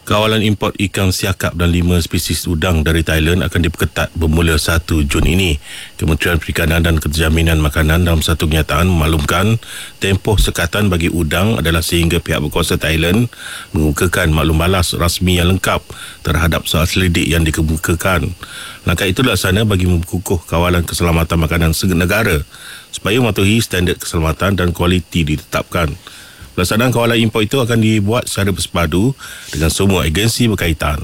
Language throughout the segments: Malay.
Kawalan import ikan siakap dan 5 spesies udang dari Thailand akan diperketat bermula 1 Jun ini. Kementerian Perikanan dan Kejaminan Makanan dalam satu kenyataan memaklumkan tempoh sekatan bagi udang adalah sehingga pihak berkuasa Thailand mengemukakan maklum balas rasmi yang lengkap terhadap soal selidik yang dikemukakan. Langkah itu dilaksana bagi memperkukuh kawalan keselamatan makanan negara supaya mematuhi standard keselamatan dan kualiti ditetapkan. Pelaksanaan kawalan import itu akan dibuat secara bersepadu dengan semua agensi berkaitan.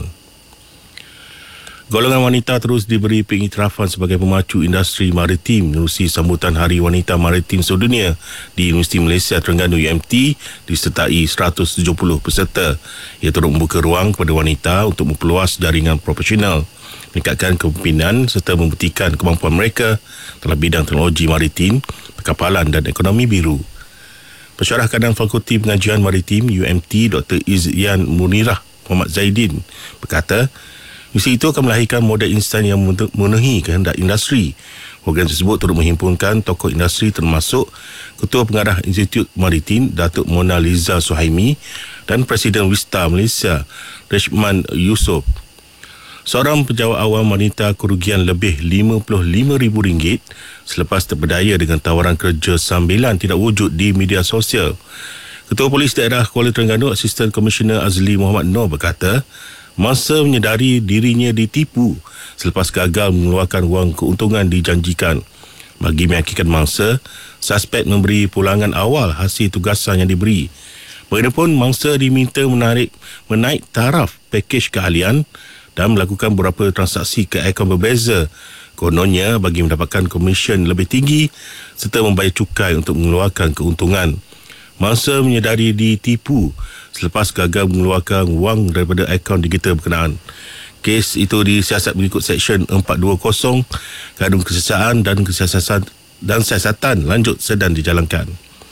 Golongan wanita terus diberi pengiktirafan sebagai pemacu industri maritim menerusi sambutan Hari Wanita Maritim Sedunia di Universiti Malaysia Terengganu UMT disertai 170 peserta. Ia turut membuka ruang kepada wanita untuk memperluas jaringan profesional, meningkatkan kepimpinan serta membuktikan kemampuan mereka dalam bidang teknologi maritim, perkapalan dan ekonomi biru. Pensyarah kanan Fakulti Pengajian Maritim UMT Dr. Izyan Munirah Muhammad Zaidin berkata, misi itu akan melahirkan model instan yang memenuhi kehendak industri. Program tersebut turut menghimpunkan tokoh industri termasuk Ketua Pengarah Institut Maritim Datuk Mona Liza Suhaimi dan Presiden Wista Malaysia Reshman Yusof. Seorang pejabat awam wanita kerugian lebih RM55,000 selepas terpedaya dengan tawaran kerja sambilan tidak wujud di media sosial. Ketua Polis Daerah Kuala Terengganu Asisten Komisioner Azli Muhammad Noor berkata, mangsa menyedari dirinya ditipu selepas gagal mengeluarkan wang keuntungan dijanjikan. Bagi meyakinkan mangsa, suspek memberi pulangan awal hasil tugasan yang diberi. Bagaimanapun, mangsa diminta menaik taraf pakej keahlian dan melakukan beberapa transaksi ke akaun berbeza. Kononnya bagi mendapatkan komisen lebih tinggi serta membayar cukai untuk mengeluarkan keuntungan. Mangsa menyedari ditipu selepas gagal mengeluarkan wang daripada akaun digital berkenaan. Kes itu disiasat mengikut Seksyen 420 Kanun Kesiasatan dan Siasatan Lanjut sedang dijalankan.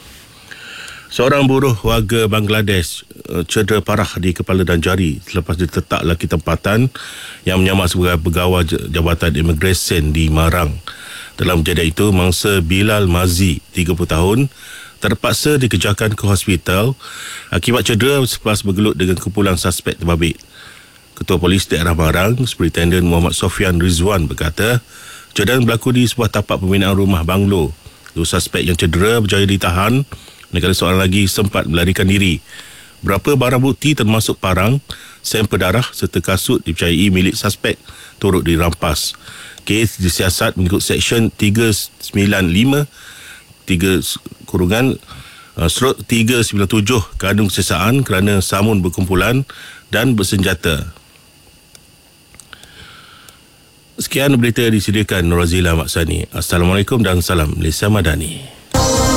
Seorang buruh warga Bangladesh cedera parah di kepala dan jari selepas ditetak laki tempatan yang menyamar sebagai pegawai Jabatan Imigresen di Marang. Dalam kejadian itu, mangsa Bilal Mazi, 30 tahun, terpaksa dikejarkan ke hospital akibat cedera selepas bergelut dengan kumpulan suspek terbabit. Ketua Polis Daerah Marang, Superintendent Muhammad Sofian Rizwan berkata, kejadian berlaku di sebuah tapak pembinaan rumah banglo. Dua suspek yang cedera berjaya ditahan, manakala seorang lagi sempat melarikan diri. Beberapa barang bukti termasuk parang, sampel darah serta kasut dipercayai milik suspek turut dirampas. Kes disiasat mengikut Seksyen 395 397 Kanun Kesiasaan kerana samun berkumpulan dan bersenjata. Sekian berita disediakan Nur Razila Maksani. Assalamualaikum dan salam Malaysia Madani.